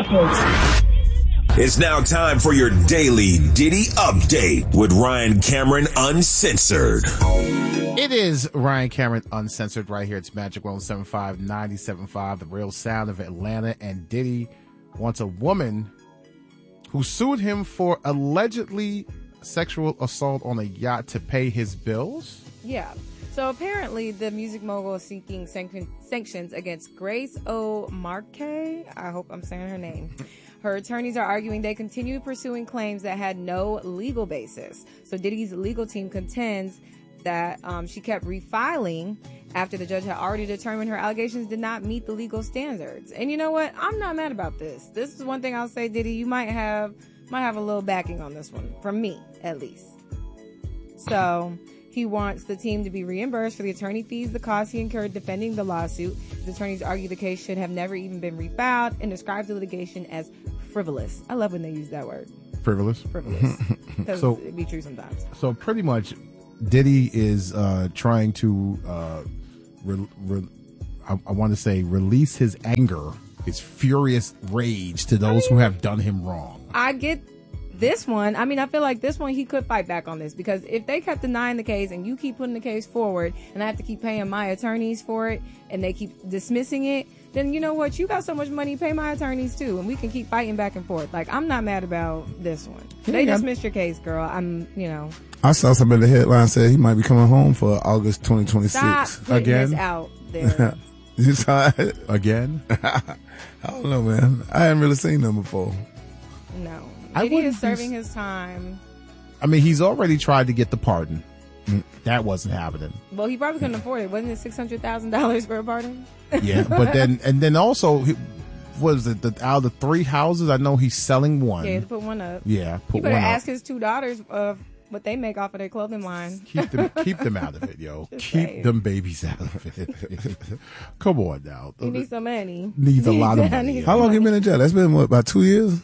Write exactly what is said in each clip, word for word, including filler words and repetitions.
Rapids. It's now time for your daily Diddy update with Ryan Cameron Uncensored. It is Ryan Cameron Uncensored right here. It's Magic one oh seven point five, ninety-seven point five, the real sound of Atlanta. And Diddy wants a woman who sued him for allegedly sexual assault on a yacht to pay his bills. Yeah. So apparently the music mogul is seeking sanction- sanctions against Grace O'Marcaigh. I hope I'm saying her name. Her attorneys are arguing they continue pursuing claims that had no legal basis. So Diddy's legal team contends that um, she kept refiling after the judge had already determined her allegations did not meet the legal standards. And you know what? I'm not mad about this. This is one thing I'll say, Diddy, you might have might have a little backing on this one, from me at least. So he wants the team to be reimbursed for the attorney fees, the costs he incurred defending the lawsuit. His attorneys argue the case should have never even been refiled and describe the litigation as frivolous. I love when they use that word. Frivolous? Frivolous. Because so, it be true sometimes. So pretty much Diddy is uh, trying to, uh, re- re- I, I want to say, release his anger, his furious rage to those I mean, who have done him wrong. I get this one. I mean, I feel like this one, he could fight back on this, because if they kept denying the case and you keep putting the case forward and I have to keep paying my attorneys for it and they keep dismissing it, then you know what? You got so much money, pay my attorneys too, and we can keep fighting back and forth. Like, I'm not mad about this one. Yeah, they dismissed your case, girl. I'm, you know. I saw something in the headline said he might be coming home for August twenty twenty-six. Stop again. This out there. You saw it again? I don't know, man. I hadn't really seen them before. No. I Diddy is be... serving his time. I mean, he's already tried to get the pardon. That wasn't happening. Well, he probably couldn't afford it. Wasn't it six hundred thousand dollars for a pardon? Yeah, but then, and then also, he, what is it, the, out of the three houses, I know he's selling one. Yeah, to put one up. Yeah, put he better one up. ask his two daughters uh, what they make off of their clothing line. Keep them, keep them out of it, yo. Just keep saying. them babies out of it. Come on now. He needs some money. Needs a lot of money. How long he been in jail? That's been, what, about two years?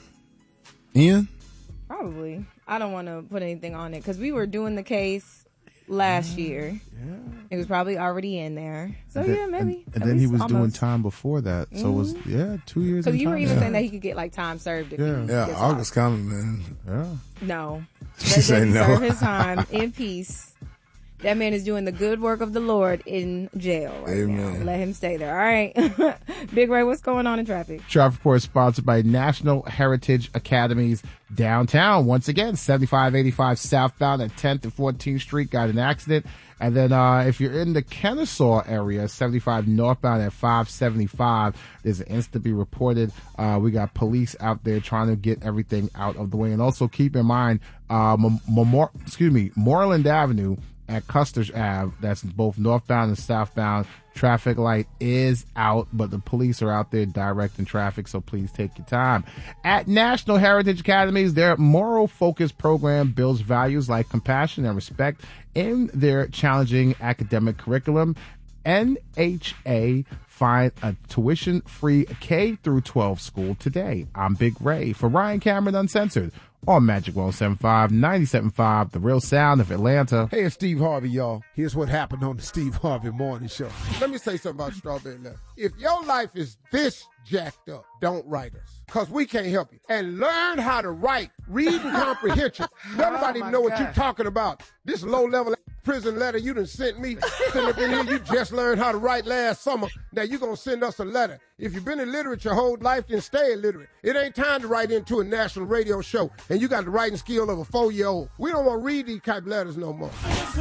Ian? Probably. I don't want to put anything on it because we were doing the case last yeah, year. Yeah. It was probably already in there. So, and then, yeah, maybe. And, and then he was almost. doing time before that. So mm-hmm. it was, yeah, two years. Because you were even yeah. saying that he could get, like, time served. If yeah, he yeah August coming, man. Yeah. No. She said no. Serve his time in peace. That man is doing the good work of the Lord in jail right Amen. now. Let him stay there. All right. Big Ray, what's going on in traffic? Traffic report is sponsored by National Heritage Academies downtown. Once again, seventy-five eighty-five southbound at tenth and fourteenth Street got an accident. And then uh if you're in the Kennesaw area, seventy-five northbound at five seventy-five, there's an incident to be reported. Uh we got police out there trying to get everything out of the way. And also keep in mind, uh, Memor- excuse me, Moreland Avenue at Custer's Ave, that's both northbound and southbound. Traffic light is out, but the police are out there directing traffic, so please take your time. At National Heritage Academies, their moral focus program builds values like compassion and respect in their challenging academic curriculum. N H A, find a tuition-free K through twelve school today. I'm Big Ray for Ryan Cameron Uncensored on Magic one oh seven point five, ninety-seven point five, the real sound of Atlanta. Hey, it's Steve Harvey, y'all. Here's what happened on the Steve Harvey Morning Show. Let me say something about Strawberry Letter. If your life is this jacked up, don't write us, because we can't help you. And learn how to write, read and comprehension. Nobody oh know what God. you're talking about. This low-level prison letter you done sent me, sitting up in here, you just learned how to write last summer. Now you're going to send us a letter. If you've been illiterate your whole life, then stay illiterate. It ain't time to write into a national radio show, and you got the writing skill of a four-year-old. We don't want to read these type of letters no more.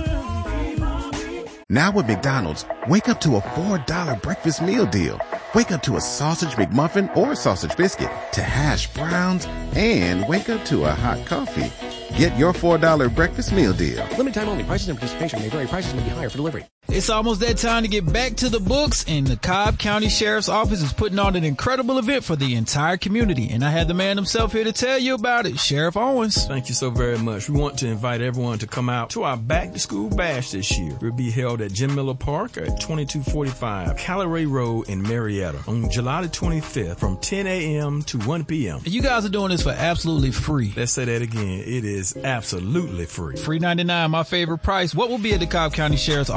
Now with McDonald's, wake up to a four dollar breakfast meal deal. Wake up to a sausage McMuffin or sausage biscuit, to hash browns, and wake up to a hot coffee. Get your four dollar breakfast meal deal. Limited time only. Prices and participation may vary. Prices may be higher for delivery. It's almost that time to get back to the books, and the Cobb County Sheriff's Office is putting on an incredible event for the entire community. And I had the man himself here to tell you about it, Sheriff Owens. Thank you so very much. We want to invite everyone to come out to our Back to School Bash this year. It will be held at Jim Miller Park at twenty-two forty-five Calleray Road in Marietta on July the twenty-fifth from ten a.m. to one p.m. And you guys are doing this for absolutely free. Let's say that again. It is absolutely free. Free ninety-nine, my favorite price. What will be at the Cobb County Sheriff's Office Back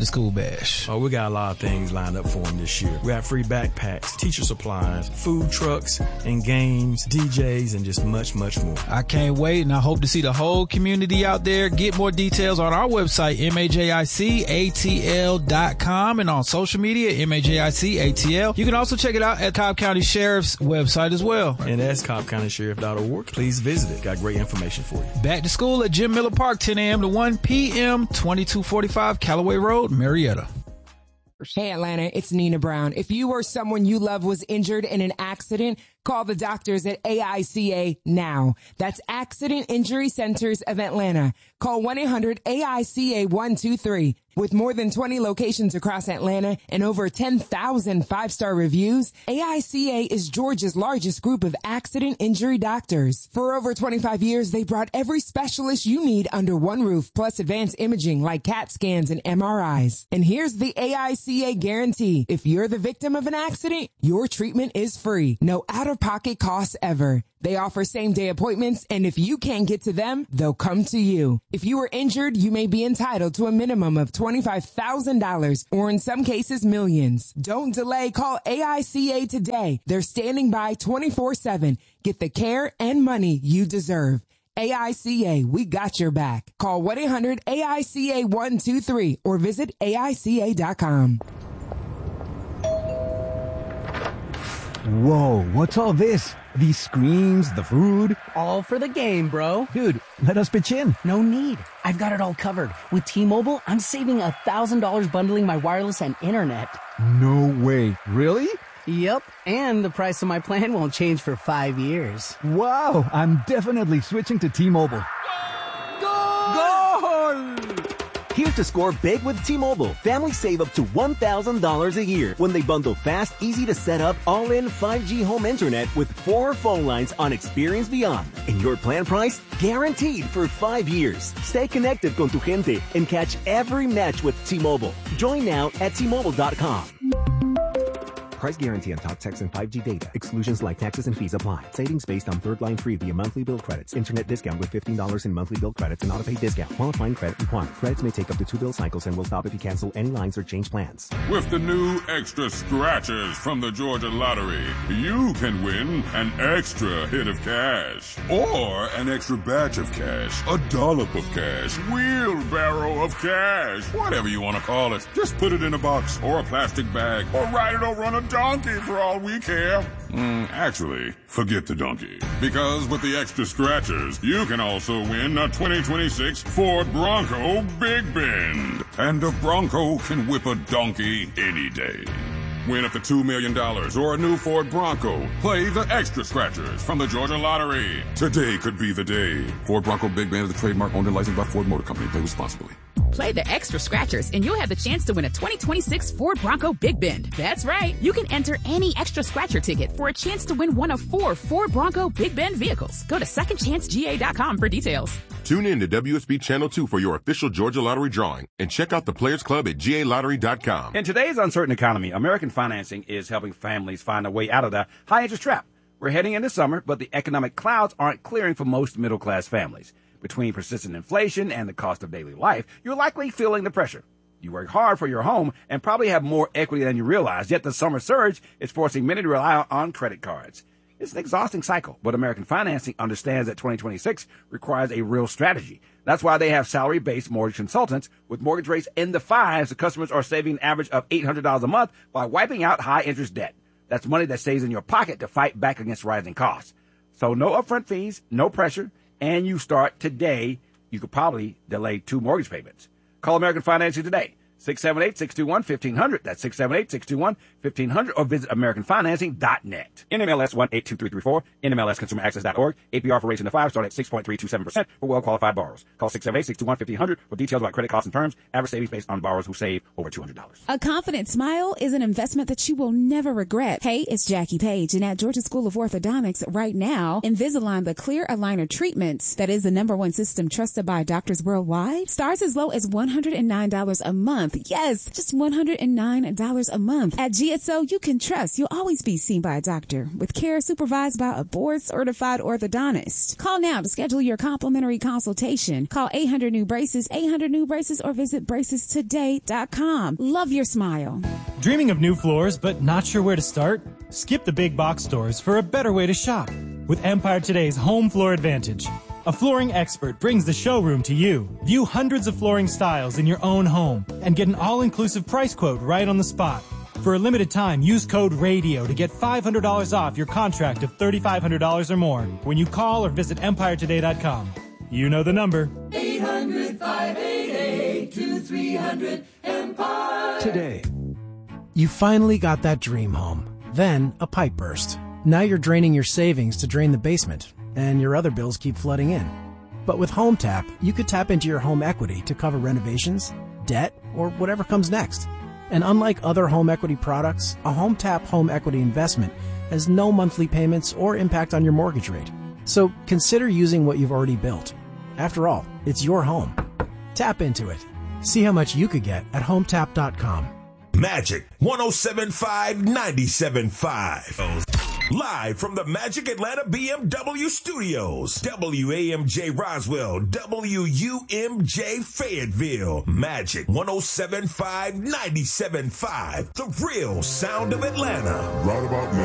to school bash? Oh, we got a lot of things lined up for them this year. We got free backpacks, teacher supplies, food trucks and games, D Js, and just much, much more. I can't wait, and I hope to see the whole community out there. Get more details on our website, M A J I C A T L dot com, and on social media, M A J I C A T L. You can also check it out at Cobb County Sheriff's website as well. And that's cobb county sheriff dot org. Please visit it. Got great information for you. Back to school at Jim Miller Park, ten a.m. to one p.m., twenty-two forty-five Callaway Road, Marietta. Hey, Atlanta, it's Nina Brown. If you or someone you love was injured in an accident, call the doctors at A I C A now. That's Accident Injury Centers of Atlanta. Call one eight hundred A I C A one two three. With more than twenty locations across Atlanta and over ten thousand five-star reviews, A I C A is Georgia's largest group of accident injury doctors. For over twenty-five years, they brought every specialist you need under one roof, plus advanced imaging like CAT scans and M R Is. And here's the A I C A guarantee. If you're the victim of an accident, your treatment is free. No out-of-pocket costs ever. They offer same-day appointments, and if you can't get to them, they'll come to you. If you are injured, you may be entitled to a minimum of twenty-five thousand dollars, or in some cases, millions. Don't delay. Call A I C A today. They're standing by twenty-four seven. Get the care and money you deserve. A I C A, we got your back. Call one eight hundred A I C A one two three or visit A I C A dot com. Whoa, what's all this? These screens, the food? All for the game, bro. Dude, let us pitch in. No need. I've got it all covered. With T-Mobile, I'm saving one thousand dollars bundling my wireless and internet. No way. Really? Yep, and the price of my plan won't change for five years. Wow, I'm definitely switching to T-Mobile. Goal! Goal! Here to score big with T-Mobile. Families save up to one thousand dollars a year when they bundle fast, easy to set up, all-in five G home internet with four phone lines on Experience Beyond. And your plan price? Guaranteed for five years. Stay connected con tu gente and catch every match with T-Mobile. Join now at T Mobile dot com. Price guarantee on talk, text, and five G data. Exclusions like taxes and fees apply. Savings based on third line free via monthly bill credits. Internet discount with fifteen dollars in monthly bill credits and auto-pay discount. Qualifying credit required. Credits may take up to two bill cycles and will stop if you cancel any lines or change plans. With the new extra scratchers from the Georgia Lottery, you can win an extra hit of cash. Or an extra batch of cash. A dollop of cash. Wheelbarrow of cash. Whatever you want to call it. Just put it in a box or a plastic bag or ride it over on a donkey for all we care. Mm, actually, forget the donkey. Because with the extra scratchers, you can also win a twenty twenty-six Ford Bronco Big Bend. And a Bronco can whip a donkey any day. Win up to two million dollars or a new Ford Bronco. Play the extra scratchers from the Georgia Lottery. Today could be the day. Ford Bronco Big Bend is the trademark owned and licensed by Ford Motor Company. Play responsibly. Play the extra scratchers and you'll have the chance to win a twenty twenty-six Ford Bronco Big Bend. That's right. You can enter any extra scratcher ticket for a chance to win one of four Ford Bronco Big Bend vehicles. Go to second chance G A dot com for details. Tune in to W S B Channel two for your official Georgia Lottery drawing and check out the Players Club at G A lottery dot com. In today's uncertain economy, American Financing is helping families find a way out of the high interest trap. We're heading into summer, but the economic clouds aren't clearing for most middle class families. Between persistent inflation and the cost of daily life, you're likely feeling the pressure. You work hard for your home and probably have more equity than you realize, yet the summer surge is forcing many to rely on credit cards. It's an exhausting cycle, but American Financing understands that twenty twenty-six requires a real strategy. That's why they have salary-based mortgage consultants. With mortgage rates in the fives, the customers are saving an average of eight hundred dollars a month by wiping out high-interest debt. That's money that stays in your pocket to fight back against rising costs. So no upfront fees, no pressure, and you start today. You could probably delay two mortgage payments. Call American Financing today. six seven eight, six two one, one five zero zero. That's six seven eight, six two one, one five zero zero or visit American Financing dot net. N M L S one eight two three three four, N M L S consumer access dot org. A P R for rates in the five start at six point three two seven percent for well-qualified borrowers. Call six seven eight, six two one, one five zero zero for details about credit costs and terms. Average savings based on borrowers who save over two hundred dollars. A confident smile is an investment that you will never regret. Hey, it's Jackie Page, and at Georgia School of Orthodontics right now, Invisalign, the clear aligner treatment that is the number one system trusted by doctors worldwide, starts as low as one hundred nine dollars a month. month. Yes, just one hundred nine dollars a month. At G S O, you can trust you'll always be seen by a doctor with care supervised by a board-certified orthodontist. Call now to schedule your complimentary consultation. Call eight hundred new braces, eight hundred new braces, or visit braces today dot com. Love your smile. Dreaming of new floors but not sure where to start? Skip the big box stores for a better way to shop with Empire Today's Home Floor Advantage. A flooring expert brings the showroom to you. View hundreds of flooring styles in your own home and get an all-inclusive price quote right on the spot. For a limited time, use code RADIO to get five hundred dollars off your contract of three thousand five hundred dollars or more when you call or visit empire today dot com. You know the number. eight hundred, five eight eight, two three hundred, Empire. Today, you finally got that dream home. Then a pipe burst. Now you're draining your savings to drain the basement, and your other bills keep flooding in. But with HomeTap, you could tap into your home equity to cover renovations, debt, or whatever comes next. And unlike other home equity products, a HomeTap home equity investment has no monthly payments or impact on your mortgage rate. So consider using what you've already built. After all, it's your home. Tap into it. See how much you could get at home tap dot com. Magic one oh seven point five, ninety-seven point five. Live from the Magic Atlanta B M W studios. W A M J Roswell, W U M J Fayetteville. Magic one oh seven point five, ninety-seven point five. The real sound of Atlanta. Right about now.